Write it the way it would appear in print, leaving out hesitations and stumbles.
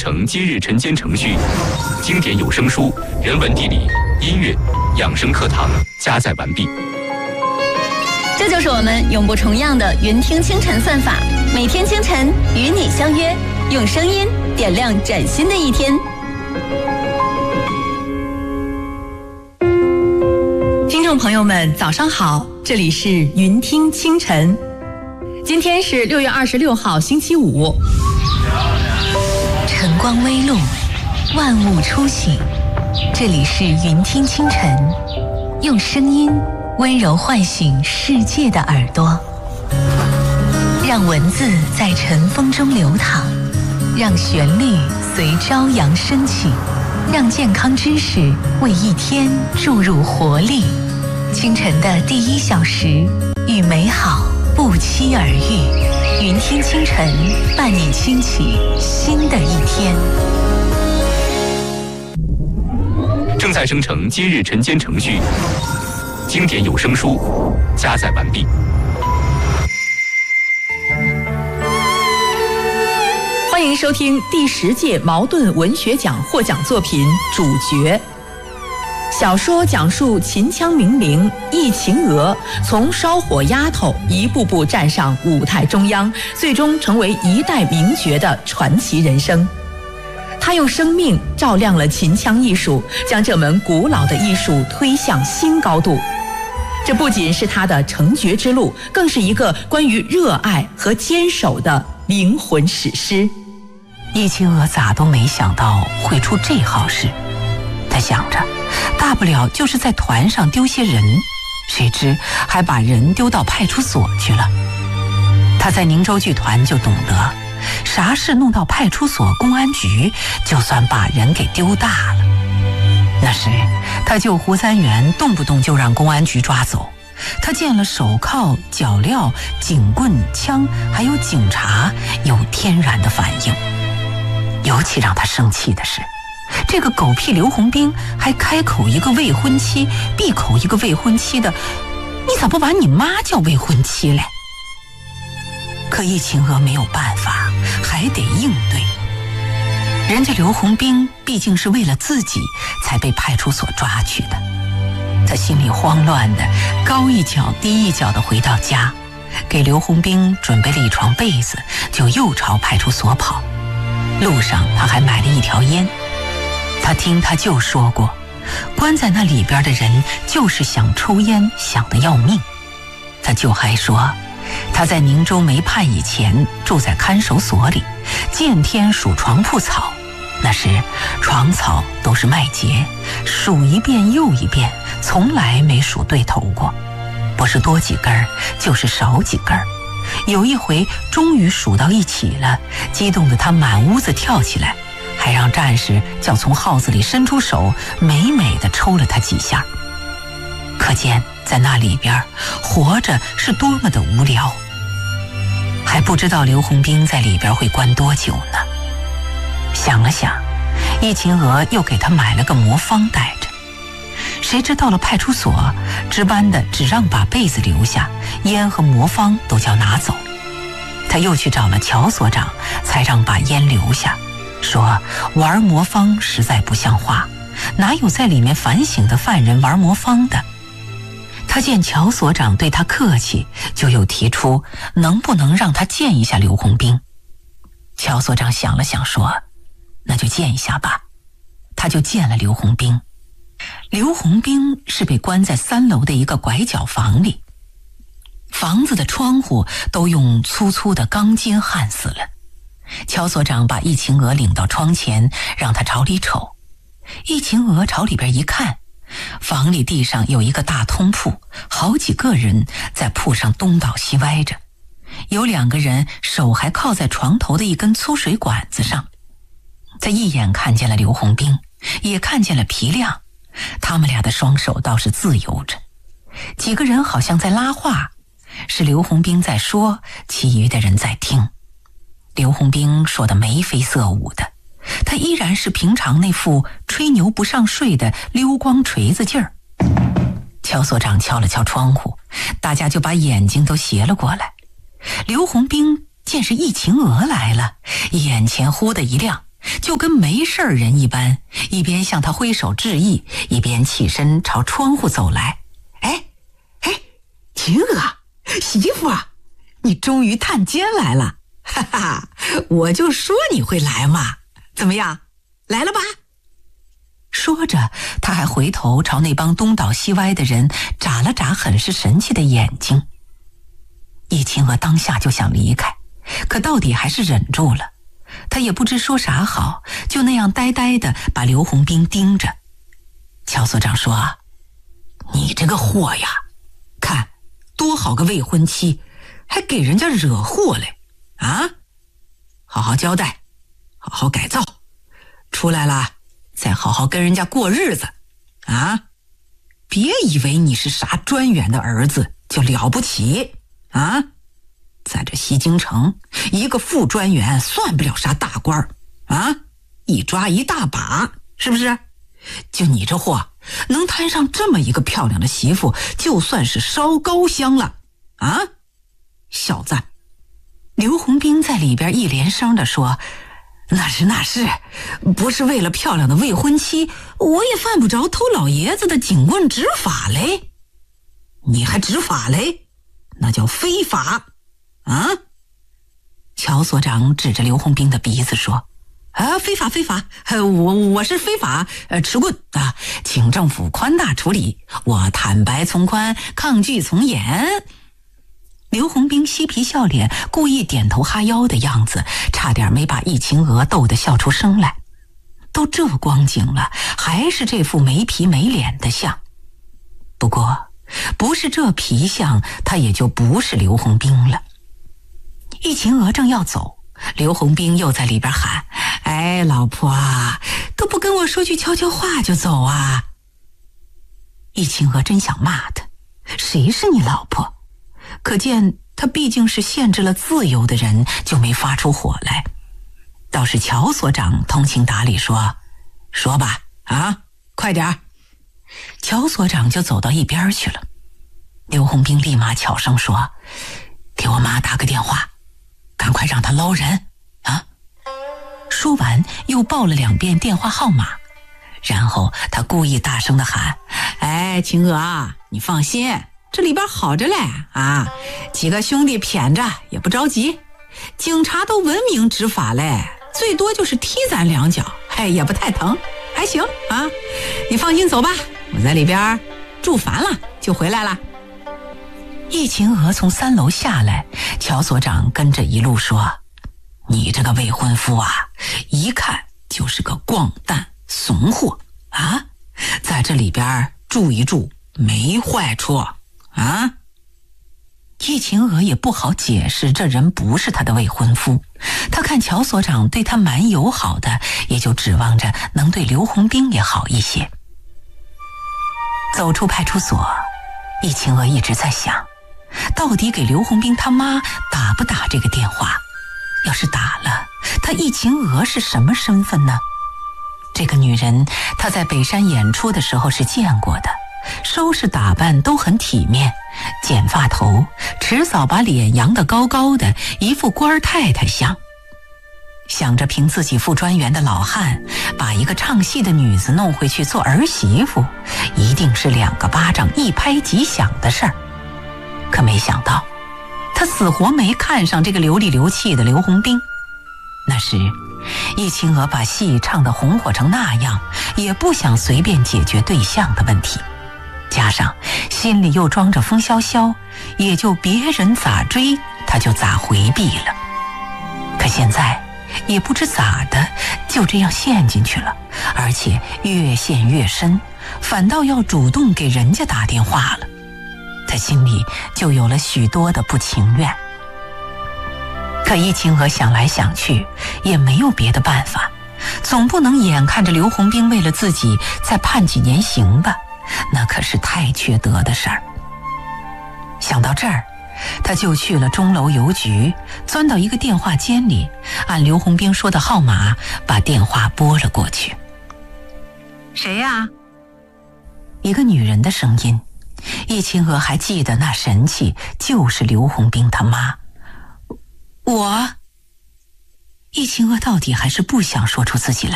成今日晨间程序，经典有声书、人文地理、音乐、养生课堂加载完毕。 这就是我们永不重样的云听清晨算法，每天清晨与你相约，用声音点亮崭新的一天。 听众朋友们，早上好，这里是云听清晨。今天是6月26号，星期五。 晨光微露，万物初醒。这里是云听清晨，用声音温柔唤醒世界的耳朵，让文字在晨风中流淌，让旋律随朝阳升起，让健康知识为一天注入活力。清晨的第1小时，与美好不期而遇。云听清晨，伴你轻启新的一天。 正在生成今日晨间程序，经典有声书加载完毕。 欢迎收听第10届茅盾文学奖获奖作品《主角》。小说讲述秦腔名伶易秦娥从烧火丫头一步步站上舞台中央，最终成为一代名角的传奇人生。她用生命照亮了秦腔艺术，将这门古老的艺术推向新高度。这不仅是她的成角之路，更是一个关于热爱和坚守的灵魂史诗。 易秦娥咋都没想到会出这好事，她想着大不了就是在团上丢些人，谁知还把人丢到派出所去了。他在宁州剧团就懂得，啥事弄到派出所、公安局，就算把人给丢大了。那时他救胡三元，动不动就让公安局抓走。他见了手铐、脚镣、警棍、枪，还有警察，有天然的反应。尤其让他生气的是，这个狗屁刘洪兵还开口一个未婚妻，闭口一个未婚妻的，你咋不把你妈叫未婚妻嘞？可易秦娥没有办法，还得应对。人家刘洪兵毕竟是为了自己才被派出所抓去的，他心里慌乱的，高一脚低一脚的回到家，给刘洪兵准备了一床被子，就又朝派出所跑。路上他还买了一条烟。他听他舅说过，关在那里边的人就是想抽烟，想得要命。他舅还说，他在宁州没判以前住在看守所里，见天数床铺草，那时床草都是麦秸，数一遍又一遍，从来没数对头过，不是多几根就是少几根。有一回终于数到一起了，激动得他满屋子跳起来，还让战士叫从号子里伸出手，美美地抽了他几下。可见在那里边活着是多么的无聊。还不知道刘洪兵在里边会关多久呢。想了想，易秦娥又给他买了个魔方带着。谁知到了派出所，值班的只让把被子留下，烟和魔方都叫拿走。他又去找了乔所长，才让把烟留下，说玩魔方实在不像话，哪有在里面反省的犯人玩魔方的。他见乔所长对他客气，就又提出能不能让他见一下刘洪兵。乔所长想了想说，那就见一下吧。他就见了刘洪兵。刘洪兵是被关在3楼的一个拐角房里，房子的窗户都用粗粗的钢筋焊死了。乔所长把易秦娥领到窗前，让他朝里瞅。易秦娥朝里边一看，房里地上有一个大通铺，好几个人在铺上东倒西歪着，有2个人手还靠在床头的一根粗水管子上。他一眼看见了刘洪兵，也看见了皮亮，他们俩的双手倒是自由着。几个人好像在拉话，是刘洪兵在说，其余的人在听。刘洪兵说得眉飞色舞的，他依然是平常那副吹牛不上税的溜光锤子劲儿。乔所长敲了敲窗户，大家就把眼睛都斜了过来。刘洪兵见是易秦娥来了，眼前忽的一亮， 就跟没事人一般，一边向他挥手致意，一边起身朝窗户走来。哎，晴娥，媳妇啊，你终于探监来了，哈哈，我就说你会来嘛，怎么样，来了吧？说着，他还回头朝那帮东倒西歪的人眨了眨很是神气的眼睛。易晴娥当下就想离开，可到底还是忍住了。他也不知说啥好，就那样呆呆地把刘洪兵盯着。乔所长说：“你这个货呀，看多好个未婚妻，还给人家惹祸嘞啊！好好交代，好好改造，出来了再好好跟人家过日子啊！别以为你是啥专员的儿子就了不起啊！在这西京城，一个副专员算不了啥大官啊，一抓一大把，是不是？就你这货，能摊上这么一个漂亮的媳妇，就算是烧高香了啊！小子！”刘洪兵在里边一连声地说：“那是，不是为了漂亮的未婚妻，我也犯不着偷老爷子的警棍执法嘞。你还执法嘞？那叫非法啊！”乔所长指着刘洪兵的鼻子说：“啊，非法！我是非法持棍啊，请政府宽大处理，我坦白从宽，抗拒从严。”刘洪兵嬉皮笑脸，故意点头哈腰的样子，差点没把易晴娥逗得笑出声来。都这光景了，还是这副没皮没脸的相。不过，不是这皮相，他也就不是刘洪兵了。易晴娥正要走，刘洪兵又在里边喊：“哎，老婆啊，都不跟我说句悄悄话就走啊！”易晴娥真想骂他，谁是你老婆？可见他毕竟是限制了自由的人，就没发出火来。倒是乔所长通情达理说：“说吧，啊，快点儿。”乔所长就走到一边去了。刘洪兵立马悄声说：“给我妈打个电话，赶快让她捞人啊！”说完又报了2遍电话号码，然后他故意大声地喊：“哎，晴娥啊，你放心，这里边好着嘞啊！几个兄弟谝着也不着急，警察都文明执法嘞，最多就是踢咱2脚，也不太疼，还行啊！你放心走吧，我在里边住烦了就回来了。”易晴娥从3楼下来，乔所长跟着一路说：“你这个未婚夫啊，一看就是个光蛋怂货啊，在这里边住一住没坏处啊。”易晴娥也不好解释这人不是她的未婚夫，她看乔所长对她蛮友好的，也就指望着能对刘洪兵也好一些。走出派出所，易晴娥一直在想，到底给刘洪兵他妈打不打这个电话？要是打了，她易晴娥是什么身份呢？这个女人她在北山演出的时候是见过的，收拾打扮都很体面，剪发头，迟早把脸扬得高高的，一副官太太相。想着凭自己副专员的老汉把一个唱戏的女子弄回去做儿媳妇，一定是2个巴掌一拍即响的事儿。可没想到他死活没看上这个流里流气的刘洪兵。那时易晴娥把戏唱得红火成那样，也不想随便解决对象的问题，加上心里又装着风萧萧，也就别人咋追他就咋回避了。可现在也不知咋的，就这样陷进去了，而且越陷越深，反倒要主动给人家打电话了。他心里就有了许多的不情愿。可易晴娥想来想去，也没有别的办法，总不能眼看着刘洪兵为了自己再判几年刑吧，那可是太缺德的事儿。想到这儿，他就去了钟楼邮局，钻到一个电话间里，按刘洪兵说的号码把电话拨了过去。谁呀？一个女人的声音，易晴娥还记得那神气，就是刘洪兵他妈。我。 易晴娥到底还是不想说出自己来。